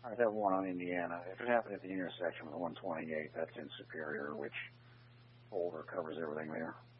I have one on Indiana. If it happened at the intersection with 128, that's in Superior, which Boulder covers everything there.